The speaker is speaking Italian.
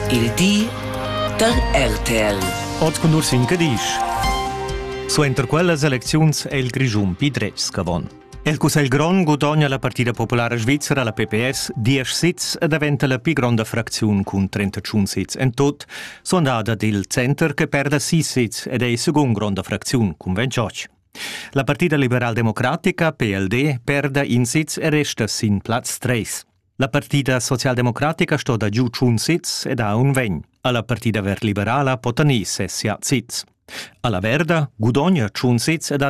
Il di der RTL. Oz con Ursin che dice. Su enter quelles eleczions è il Grigiun P3 che von. El Cusel Gron guadagna la Partita Popolare Svizzera, la PPS, 10 sitz ed diventa la più grande frazione con 35 sitz. En tot, sondata del Center che perde 6 sitz ed è la seconda grande frazione con 28. La Partita Liberal Democratica, PLD, perde in sitz e resta sin Platz 3. La Partita Socialdemocratica sta da giù un sitz ed ha un vegn. Alla Partita Vert Liberala pot tenir 6 sitz. Alla Verda guadagna un sitz ed ha